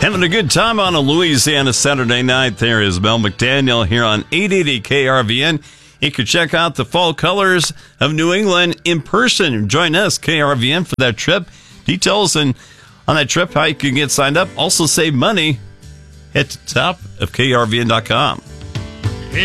Having a good time on a Louisiana Saturday night. There is Mel McDaniel here on 880 KRVN. You can check out the fall colors of New England in person. Join us, KRVN, for that trip. Details on that trip, how you can get signed up. Also save money. Head to top of KRVN.com.